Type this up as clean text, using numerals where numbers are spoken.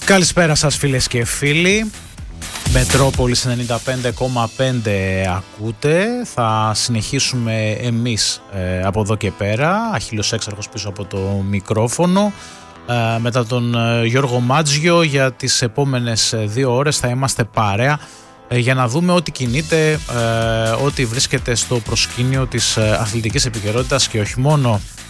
Καλησπέρα σας φίλες και φίλοι. Μετρόπολης 95,5 ακούτε. Θα συνεχίσουμε εμείς από εδώ και πέρα. Αχίλλος Έξαρχος πίσω από το μικρόφωνο. Μετά τον Γιώργο Μάτζιο για τις επόμενες 2 ώρες θα είμαστε παρέα για να δούμε ό,τι κινείται, ό,τι βρίσκεται στο προσκήνιο της αθλητικής επικαιρότητας και όχι μόνο